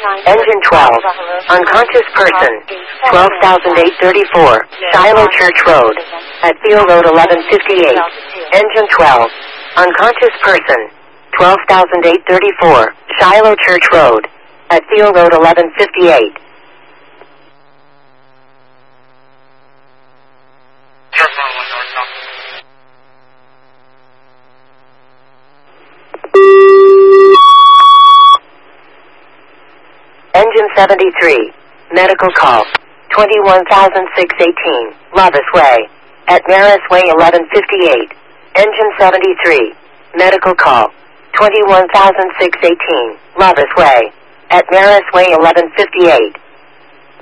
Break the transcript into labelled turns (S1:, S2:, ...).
S1: Engine 12. Unconscious person. 12,834. Shiloh Church Road. At Field Road 1158. Engine 12. Unconscious person. 12,834. Shiloh Church Road. At Field Road 1158. Engine 73. Medical call. 21,618. Lovis Way. At Maris Way 1158. Engine 73. Medical call. 21,618. Lovis Way. At Maris Way 1158.